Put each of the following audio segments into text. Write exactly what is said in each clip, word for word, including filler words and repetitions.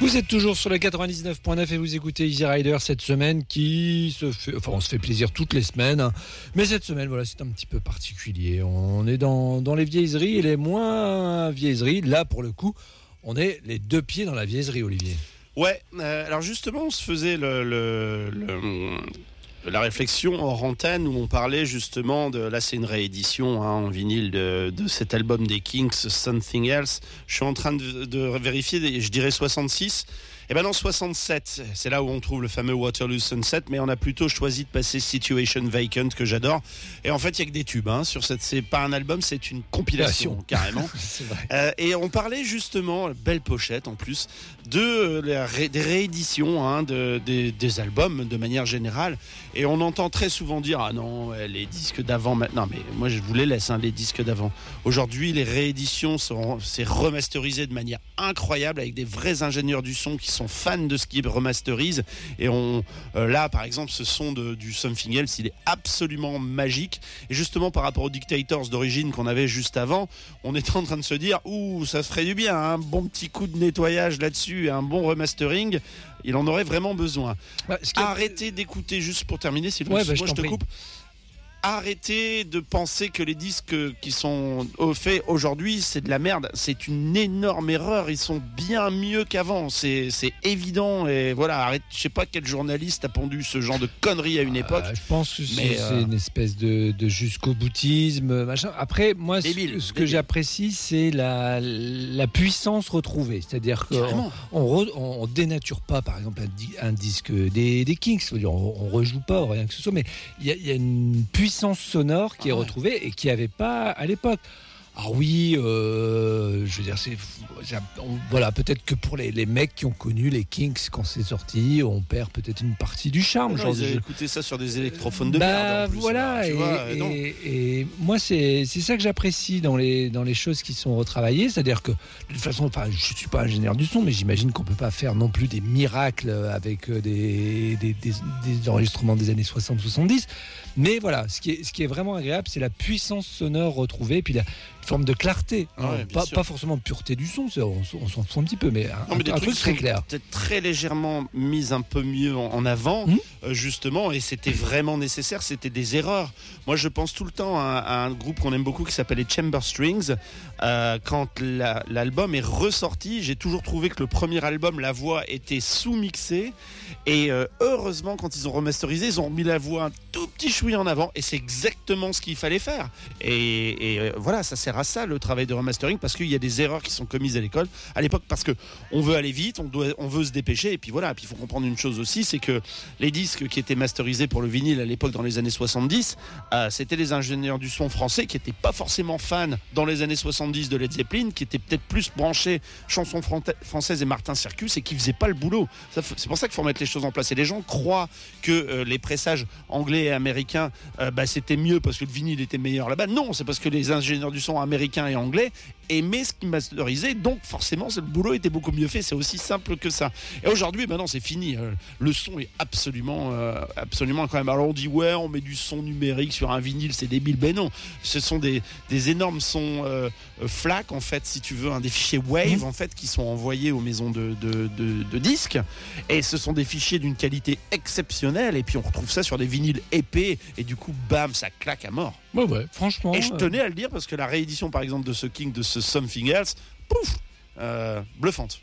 Vous êtes toujours sur le quatre-vingt-dix-neuf point neuf et vous écoutez Easy Rider cette semaine qui se fait, enfin on se fait plaisir toutes les semaines, hein, mais cette semaine voilà c'est un petit peu particulier. On est dans, dans les viennoiseries et les moins viennoiseries. Là pour le coup, on est les deux pieds dans la viennoiserie, Olivier. Ouais, euh, alors justement on se faisait le... le, le... la réflexion hors antenne où on parlait justement de, là c'est une réédition hein, en vinyle de, de cet album des Kinks, Something Else. Je suis en train de, de vérifier, je dirais soixante-six. Et ben non, soixante-sept, c'est là où on trouve le fameux Waterloo Sunset, mais on a plutôt choisi de passer Situation Vacant que j'adore. Et en fait, il y a que des tubes hein, sur cette. C'est pas un album, c'est une compilation carrément. C'est vrai. Euh, et on parlait justement, belle pochette en plus, de euh, la ré, des rééditions hein, de, des, des albums de manière générale. Et on entend très souvent dire ah non, les disques d'avant maintenant. Mais moi je vous les laisse hein, les disques d'avant. Aujourd'hui, les rééditions sont c'est remasterisé de manière incroyable avec des vrais ingénieurs du son qui sont fans de ce qu'ils remasterisent. Et on euh, là par exemple ce son de, du Something Else, il est absolument magique. Et justement par rapport aux Dictators d'origine qu'on avait juste avant, on était en train de se dire ouh ça ferait du bien, un bon petit coup de nettoyage là-dessus, un bon remastering. Il en aurait vraiment besoin. Bah, a... Arrêtez d'écouter, juste pour terminer, s'il vous plaît, ouais, bah, moi je, je te coupe. Arrêtez de penser que les disques qui sont faits aujourd'hui, c'est de la merde. C'est une énorme erreur. Ils sont bien mieux qu'avant. C'est, c'est évident. Et voilà, arrête. Je sais pas quel journaliste a pondu ce genre de conneries à une époque. Euh, je pense que c'est, mais, c'est euh... une espèce de, de jusqu'au boutisme, machin. Après, moi, débile, ce, ce que j'apprécie, c'est la, la puissance retrouvée. C'est-à-dire qu'on on, re, on dénature pas, par exemple, un, un disque des, des Kinks. On, on rejoue pas, rien que ce soit. Mais il y, y a une puissance sonore qui est retrouvée et qui n'y avait pas à l'époque. Ah oui, euh, je veux dire, c'est, c'est on, voilà, peut-être que pour les, les mecs qui ont connu les Kinks quand c'est sorti, on perd peut-être une partie du charme. Genre, ils avaient écouté ça sur des électrophones de bah, merde. En plus, voilà, alors, et, vois, et, et, et moi c'est c'est ça que j'apprécie dans les dans les choses qui sont retravaillées, c'est-à-dire que de toute façon, enfin, je suis pas ingénieur du son, mais j'imagine qu'on peut pas faire non plus des miracles avec des des, des, des enregistrements des années soixante soixante-dix. Mais voilà, ce qui est ce qui est vraiment agréable, c'est la puissance sonore retrouvée, puis la forme de clarté, hein, ouais, pas, pas forcément de pureté du son, on, on s'en fout un petit peu, mais un, non, mais un, un truc très clair. Peut-être très légèrement mis un peu mieux en, en avant, mmh. euh, justement, et c'était vraiment nécessaire, c'était des erreurs. Moi, je pense tout le temps à, à un groupe qu'on aime beaucoup qui s'appelle les Chamber Strings. Euh, quand la, l'album est ressorti, j'ai toujours trouvé que le premier album, la voix était sous-mixée, et euh, heureusement, quand ils ont remasterisé, ils ont remis la voix un tout petit chouïa en avant, et c'est exactement ce qu'il fallait faire. Et, et euh, voilà, ça sert à ça le travail de remastering, parce qu'il y a des erreurs qui sont commises à l'école à l'époque, parce que on veut aller vite, on doit, on veut se dépêcher, et puis voilà. Puis il faut comprendre une chose aussi, c'est que les disques qui étaient masterisés pour le vinyle à l'époque dans les années soixante-dix, euh, c'était les ingénieurs du son français qui n'étaient pas forcément fans dans les années soixante-dix de Led Zeppelin, qui étaient peut-être plus branchés chansons françaises et Martin Circus, et qui faisaient pas le boulot. Ça, c'est pour ça qu'il faut mettre les choses en place. Et les gens croient que euh, les pressages anglais et américains, euh, bah, c'était mieux parce que le vinyle était meilleur là-bas. Non, c'est parce que les ingénieurs du son américains et anglais aimaient ce qu'ils masterisaient, donc forcément le boulot était beaucoup mieux fait. C'est aussi simple que ça. Et aujourd'hui, maintenant, c'est fini. Le son est absolument, euh, absolument incroyable. Alors on dit ouais, on met du son numérique sur un vinyle, c'est débile. Ben non, ce sont des, des énormes sons euh, FLAC en fait, si tu veux, hein, des fichiers Wave mmh. en fait qui sont envoyés aux maisons de, de, de, de disques. Et ce sont des fichiers d'une qualité exceptionnelle. Et puis on retrouve ça sur des vinyles épais. Et du coup, bam, ça claque à mort. Ouais, ouais, franchement. Et je tenais à le dire parce que la réédition, par exemple, de ce King, de ce Something Else, pouf, euh, bluffante.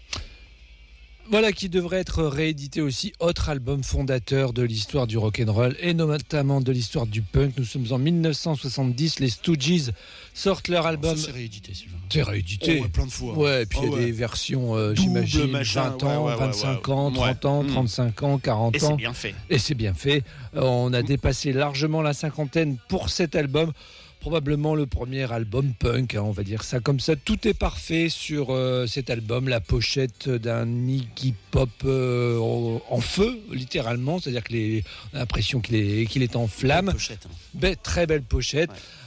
Voilà qui devrait être réédité aussi, autre album fondateur de l'histoire du rock'n'roll et notamment de l'histoire du punk. Nous sommes en dix-neuf cent soixante-dix, les Stooges sortent leur album. Ça, c'est réédité, Sylvain. C'est réédité. Oh, ouais, plein de fois. Ouais, et puis il oh, y a ouais. des versions, euh, j'imagine, machin, vingt ans, ouais, ouais, vingt-cinq ouais, ouais. ans, trente ans, trente-cinq ans, quarante et ans. Et c'est bien fait. Et c'est bien fait. Euh, on a mmh. dépassé largement la cinquantaine pour cet album. Probablement le premier album punk, hein, on va dire ça comme ça. Tout est parfait sur euh, cet album. La pochette d'un Iggy Pop euh, en, en feu, littéralement. C'est-à-dire qu'on a l'impression qu'il est, qu'il est en flamme. Belle pochette. Hein. Be- très belle pochette. Ouais.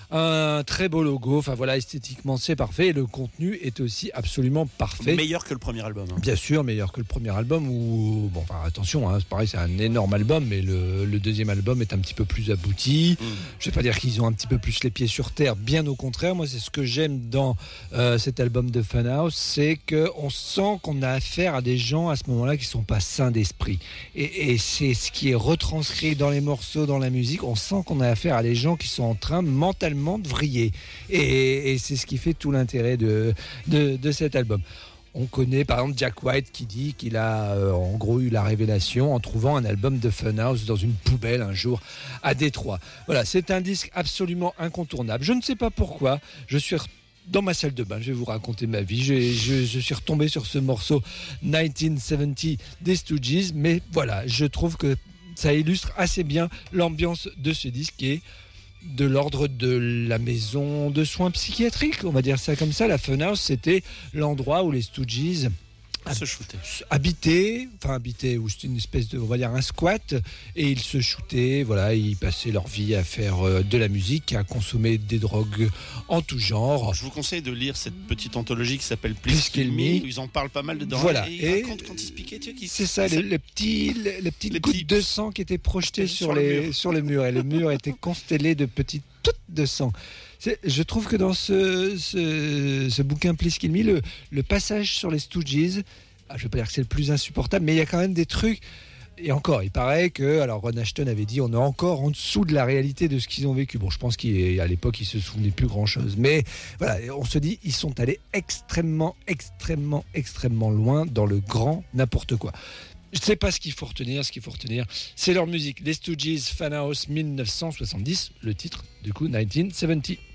un très beau logo. Enfin voilà, esthétiquement c'est parfait. Et le contenu est aussi absolument parfait. Meilleur que le premier album. Hein. Bien sûr, meilleur que le premier album. Où, bon, enfin attention, hein, c'est pareil, c'est un énorme album, mais le, le deuxième album est un petit peu plus abouti. Mmh. Je vais pas dire qu'ils ont un petit peu plus les pieds sur terre. Bien au contraire, moi c'est ce que j'aime dans euh, cet album de Funhouse, c'est qu'on sent qu'on a affaire à des gens à ce moment-là qui sont pas sains d'esprit. Et, et c'est ce qui est retranscrit dans les morceaux, dans la musique. On sent qu'on a affaire à des gens qui sont en train mentalement de vriller. Et, et c'est ce qui fait tout l'intérêt de, de, de cet album. On connaît par exemple Jack White qui dit qu'il a euh, en gros eu la révélation en trouvant un album de Funhouse dans une poubelle un jour à Détroit. Voilà, c'est un disque absolument incontournable. Je ne sais pas pourquoi, je suis dans ma salle de bain, je vais vous raconter ma vie. Je, je, je suis retombé sur ce morceau dix-neuf soixante des Stooges, mais voilà, je trouve que ça illustre assez bien l'ambiance de ce disque qui est de l'ordre de la maison de soins psychiatriques, on va dire ça comme ça. La Funhouse, c'était l'endroit où les Stooges se shootaient. habitaient, enfin habitaient, ou c'était une espèce de, on va dire un squat, et ils se shootaient, voilà, ils passaient leur vie à faire de la musique, à consommer des drogues en tout genre. Je vous conseille de lire cette petite anthologie qui s'appelle Please Kill Me, où ils en parlent pas mal dedans. Voilà. Et, et quand, quand ils se piquaient, tu vois, qu'ils... c'est ça, les, les petits, les, les petites les gouttes petits... de sang qui étaient projetées sur, sur, les, le mur. sur le mur, et le mur était constellé de petites toutes de sang. C'est, je trouve que dans ce, ce, ce bouquin Please Kill Me, le, le passage sur les Stooges, je ne vais pas dire que c'est le plus insupportable, mais il y a quand même des trucs. Et encore, il paraît que, alors Ron Ashton avait dit, on est encore en dessous de la réalité de ce qu'ils ont vécu. Bon, je pense qu'à l'époque, ils se souvenaient plus grand-chose. Mais voilà, on se dit, ils sont allés extrêmement, extrêmement, extrêmement loin dans le grand n'importe quoi. Je ne sais pas ce qu'il faut retenir. Ce qu'il faut retenir, c'est leur musique. Les Stooges, Funhouse, dix-neuf cent soixante-dix, le titre, du coup, dix-neuf cent soixante.